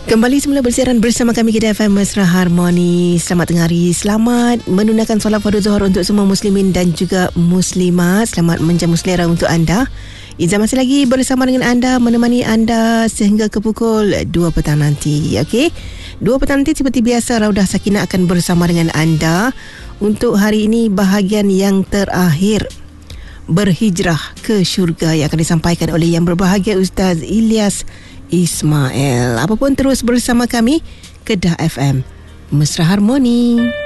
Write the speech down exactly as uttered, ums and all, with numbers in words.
Kembali semula bersiaran bersama kami Kedah F M Mesra Harmoni. Selamat tengah hari. Selamat menunaikan solat fardu zuhur untuk semua muslimin dan juga muslimat. Selamat menjamu selera untuk anda. Izzah masih lagi bersama dengan anda, menemani anda sehingga ke pukul dua petang nanti. Okey. dua petang nanti seperti biasa Raudah Sakinah akan bersama dengan anda untuk hari ini bahagian yang terakhir, berhijrah ke syurga, yang akan disampaikan oleh yang berbahagia Ustaz Ilyas Ismail. Apapun terus bersama kami Kedah F M Mesra Harmoni.